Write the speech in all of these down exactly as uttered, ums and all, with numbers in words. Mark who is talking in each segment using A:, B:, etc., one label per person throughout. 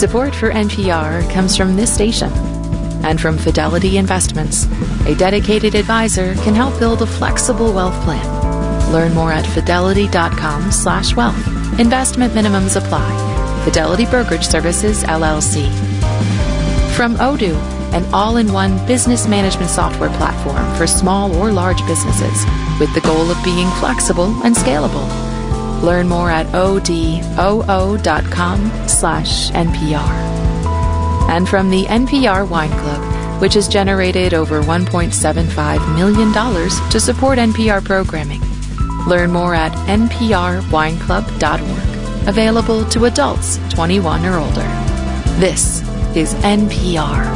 A: Support for N P R comes from this station and from Fidelity Investments. A dedicated advisor can help build a flexible wealth plan. Learn more at fidelity.com slash wealth. Investment minimums apply. Fidelity Brokerage Services, L L C. From Odoo, an all-in-one business management software platform for small or large businesses with the goal of being flexible and scalable. Learn more at odoo.com slash NPR. And from the N P R Wine Club, which has generated over one point seven five million dollars to support N P R programming. Learn more at n p r wine club dot org. Available to adults twenty-one or older. This is N P R.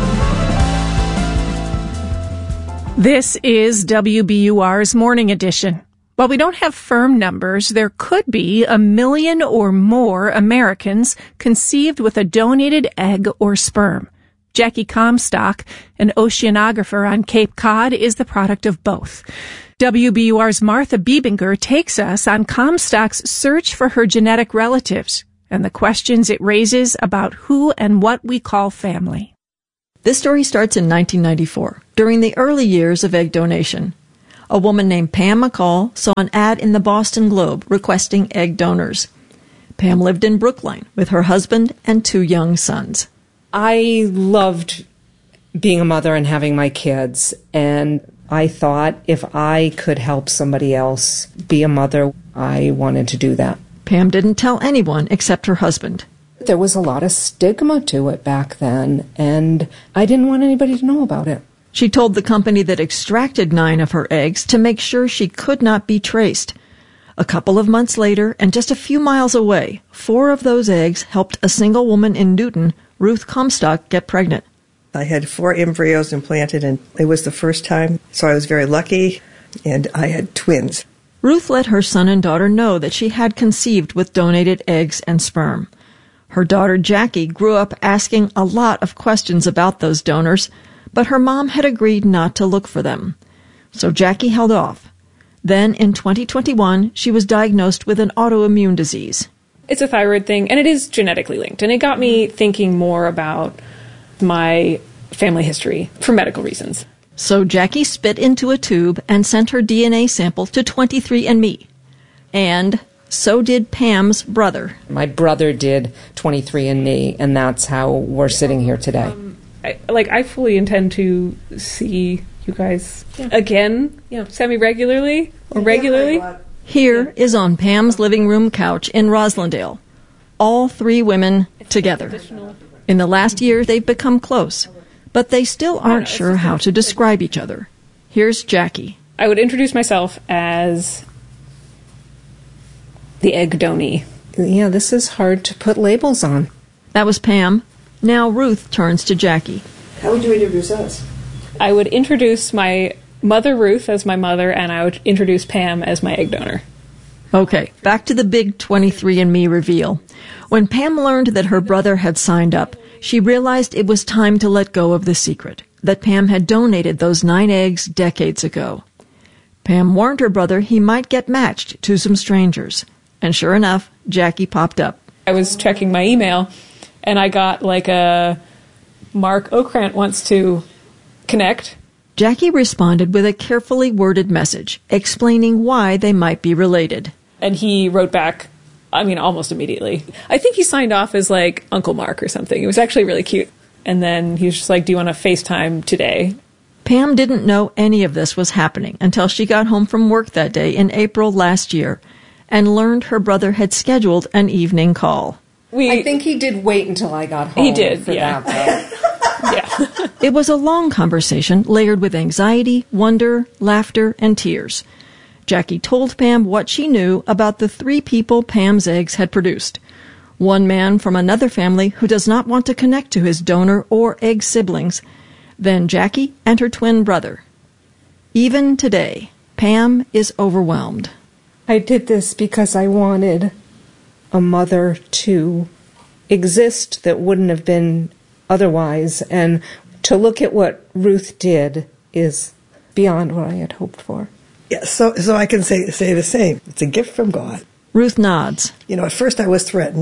B: This is W B U R's Morning Edition. While we don't have firm numbers, there could be a million or more Americans conceived with a donated egg or sperm. Jackie Comstock, an oceanographer on Cape Cod, is the product of both. W B U R's Martha Biebinger takes us on Comstock's search for her genetic relatives and the questions it raises about who and what we call family.
C: This story starts in nineteen ninety-four, during the early years of egg donation. A woman named Pam McCall saw an ad in the Boston Globe requesting egg donors. Pam lived in Brookline with her husband and two young sons.
D: I loved being a mother and having my kids, and I thought if I could help somebody else be a mother, I wanted to do that.
C: Pam didn't tell anyone except her husband.
D: There was a lot of stigma to it back then, and I didn't want anybody to know about it.
C: She told the company that extracted nine of her eggs to make sure she could not be traced. A couple of months later, and just a few miles away, four of those eggs helped a single woman in Newton, Ruth Comstock, get pregnant.
E: I had four embryos implanted, and it was the first time, so I was very lucky, and I had twins.
C: Ruth let her son and daughter know that she had conceived with donated eggs and sperm. Her daughter Jackie grew up asking a lot of questions about those donors, but her mom had agreed not to look for them. So Jackie held off. Then, in twenty twenty-one, she was diagnosed with an autoimmune disease.
F: It's a thyroid thing, and it is genetically linked. And it got me thinking more about my family history for medical reasons.
C: So Jackie spit into a tube and sent her D N A sample to twenty-three and me. And so did Pam's brother.
D: My brother did twenty-three and me, and that's how we're sitting here today.
F: Um, I, like, I fully intend to see you guys yeah. again, yeah. semi-regularly or regularly.
C: Here is on Pam's living room couch in Roslindale. All three women together. In the last year, they've become close, but they still aren't sure how to describe each other. Here's Jackie.
F: I would introduce myself as the egg donee.
D: Yeah, this is hard to put labels on.
C: That was Pam. Now Ruth turns to Jackie.
E: How would you introduce us?
F: I would introduce my mother, Ruth, as my mother, and I would introduce Pam as my egg donor.
C: Okay, back to the big twenty-three and me reveal. When Pam learned that her brother had signed up, she realized it was time to let go of the secret, that Pam had donated those nine eggs decades ago. Pam warned her brother he might get matched to some strangers. And sure enough, Jackie popped up.
F: I was checking my email, and I got like a Mark Okrant wants to connect.
C: Jackie responded with a carefully worded message explaining why they might be related.
F: And he wrote back, I mean, almost immediately. I think he signed off as like Uncle Mark or something. It was actually really cute. And then he was just like, do you want to FaceTime today?
C: Pam didn't know any of this was happening until she got home from work that day in April last year and learned her brother had scheduled an evening call.
D: We, I think he did wait until I got home.
F: He did,
D: for
F: yeah.
D: that,
F: yeah.
C: It was a long conversation layered with anxiety, wonder, laughter, and tears. Jackie told Pam what she knew about the three people Pam's eggs had produced. One man from another family who does not want to connect to his donor or egg siblings. Then Jackie and her twin brother. Even today, Pam is overwhelmed.
D: I did this because I wanted a mother to exist that wouldn't have been otherwise, and to look at what Ruth did is beyond what I had hoped for.
E: Yeah, so so I can say say the same. It's a gift from God.
C: Ruth nods.
E: You know, at first I was threatened.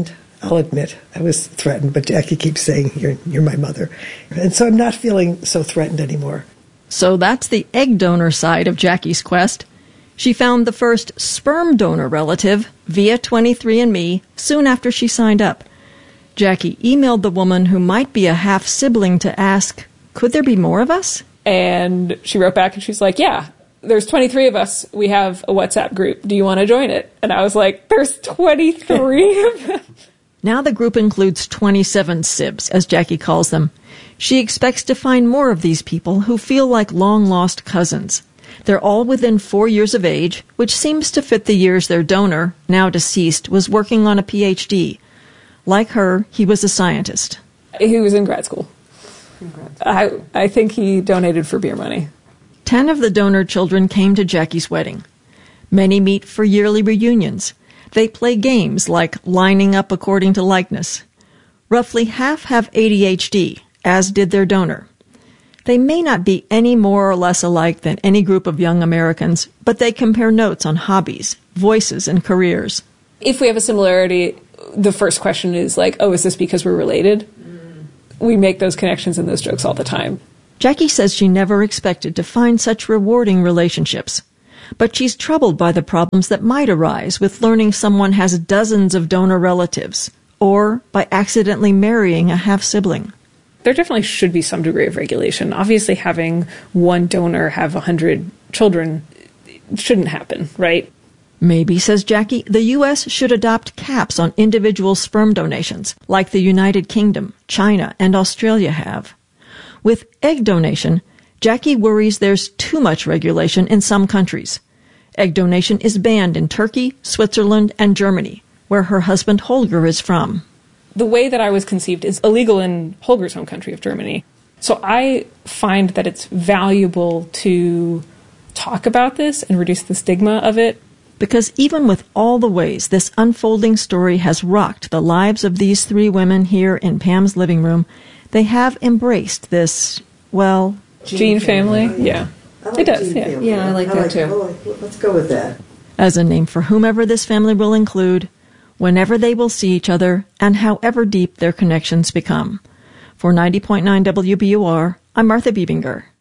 E: I'll admit I was threatened, but Jackie keeps saying, you're, you're my mother. And so I'm not feeling so threatened anymore.
C: So that's the egg donor side of Jackie's quest. She found the first sperm donor relative via twenty-three and me soon after she signed up. Jackie emailed the woman who might be a half-sibling to ask, could there be more of us?
F: And she wrote back and she's like, yeah, there's twenty-three of us. We have a WhatsApp group. Do you want to join it? And I was like, there's twenty-three of them?
C: Now the group includes twenty-seven sibs, as Jackie calls them. She expects to find more of these people who feel like long-lost cousins. They're all within four years of age, which seems to fit the years their donor, now deceased, was working on a P H D. Like her, he was a scientist.
F: He was in grad school. In grad school. I, I think he donated for beer money.
C: Ten of the donor children came to Jackie's wedding. Many meet for yearly reunions. They play games like lining up according to likeness. Roughly half have A D H D, as did their donor. They may not be any more or less alike than any group of young Americans, but they compare notes on hobbies, voices, and careers.
F: If we have a similarity, the first question is like, oh, is this because we're related? Mm. We make those connections and those jokes all the time.
C: Jackie says she never expected to find such rewarding relationships. But she's troubled by the problems that might arise with learning someone has dozens of donor relatives, or by accidentally marrying a half-sibling.
F: There definitely should be some degree of regulation. Obviously, having one donor have one hundred children shouldn't happen, right?
C: Maybe, says Jackie, the U S should adopt caps on individual sperm donations, like the United Kingdom, China, and Australia have. With egg donation, Jackie worries there's too much regulation in some countries. Egg donation is banned in Turkey, Switzerland, and Germany, where her husband Holger is from.
F: The way that I was conceived is illegal in Holger's home country of Germany. So I find that it's valuable to talk about this and reduce the stigma of it.
C: Because even with all the ways this unfolding story has rocked the lives of these three women here in Pam's living room, they have embraced this, well...
F: Gene, gene family? family. Yeah.
E: Like
F: it does, yeah.
E: Family.
D: Yeah, I like
E: I
D: that
E: like,
D: too.
E: Oh, let's go with that.
C: As a name for whomever this family will include, whenever they will see each other, and however deep their connections become. For ninety point nine W B U R, I'm Martha Biebinger.